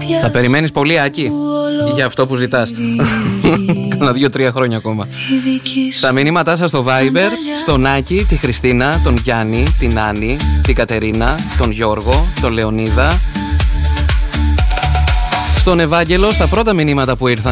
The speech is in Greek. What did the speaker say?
Θα περιμένεις πολύ, Άκη, για αυτό που ζητάς. Κάνα 2-3 χρόνια ακόμα. Στα μηνύματά σας στο Viber, στον Άκη, τη Χριστίνα, τον Γιάννη, την Άννη, την Κατερίνα, τον Γιώργο, τον Λεωνίδα. Στον Ευάγγελο, στα πρώτα μηνύματα που ήρθαν